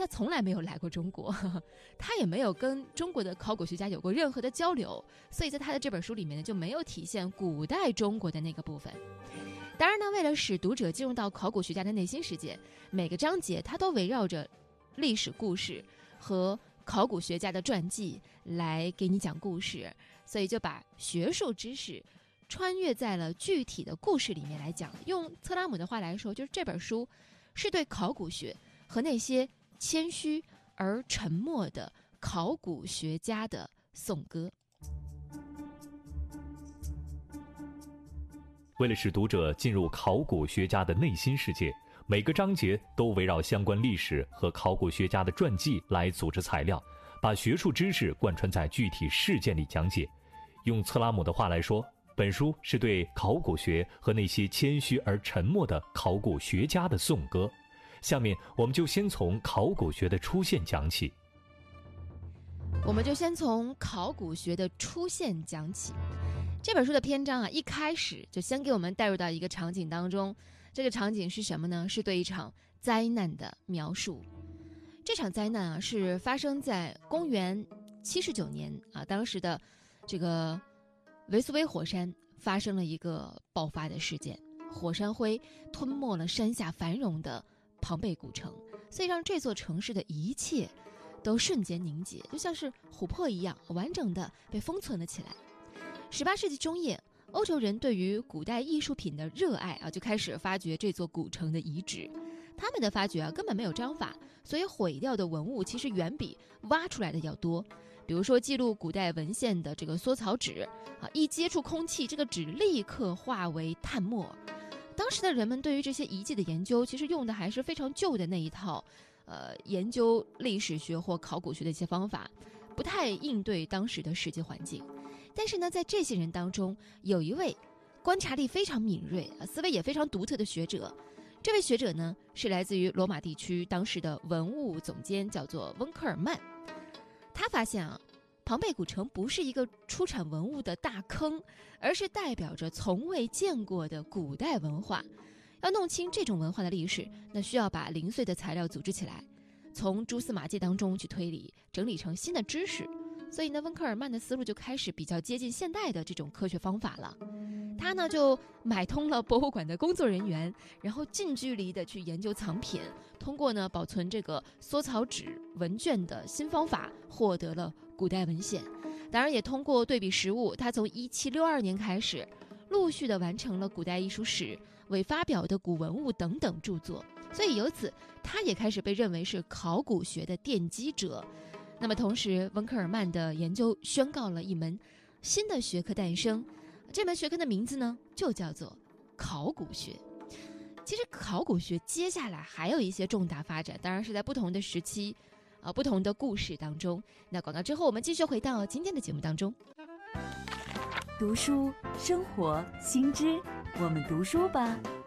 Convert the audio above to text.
从来没有来过中国，他也没有跟中国的考古学家有过任何的交流，所以在他的这本书里面呢，就没有体现古代中国的那个部分。当然呢，为了使读者进入到考古学家的内心世界，每个章节它都围绕着历史故事和考古学家的传记来给你讲故事，所以就把学术知识穿越在了具体的故事里面来讲。用策拉姆的话来说，就是这本书是对考古学和那些谦虚而沉默的考古学家的颂歌。 为了使读者进入考古学家的内心世界，每个章节都围绕相关历史和考古学家的传记来组织材料，把学术知识贯穿在具体事件里讲解。用策拉姆的话来说，本书是对考古学和那些谦虚而沉默的考古学家的颂歌。下面我们就先从考古学的出现讲起。 这本书的篇章一开始就先给我们带入到一个场景当中，这个场景是什么呢？是对一场灾难的描述。这场灾难是发生在公元79年当时的这个维苏威火山发生了一个爆发的事件，火山灰吞没了山下繁荣的庞贝古城，所以让这座城市的一切都瞬间凝结，就像是琥珀一样完整的被封存了起来。18世纪中叶，欧洲人对于古代艺术品的热爱就开始发掘这座古城的遗址。他们的发掘根本没有章法，所以毁掉的文物其实远比挖出来的要多。比如说记录古代文献的这个缩草纸一接触空气，这个纸立刻化为炭末。当时的人们对于这些遗迹的研究，其实用的还是非常旧的那一套研究历史学或考古学的一些方法，不太应对当时的实际环境。但是呢，在这些人当中，有一位观察力非常敏锐思维也非常独特的学者。这位学者呢，是来自于罗马地区当时的文物总监，叫做温科尔曼。他发现庞贝古城不是一个出产文物的大坑，而是代表着从未见过的古代文化。要弄清这种文化的历史，那需要把零碎的材料组织起来，从蛛丝马迹当中去推理，整理成新的知识。所以呢，温科尔曼的思路就开始比较接近现代的这种科学方法了。他呢就买通了博物馆的工作人员，然后近距离的去研究藏品，通过呢保存这个缩草纸文卷的新方法，获得了古代文献。当然也通过对比实物，他从1762年开始陆续的完成了古代艺术史、未发表的古文物等等著作，所以由此他也开始被认为是考古学的奠基者。那么同时，温科尔曼的研究宣告了一门新的学科诞生，这门学科的名字呢就叫做考古学。其实考古学接下来还有一些重大发展，当然是在不同的时期不同的故事当中。那广告之后，我们继续回到今天的节目当中。 读书生活新知，我们读书吧。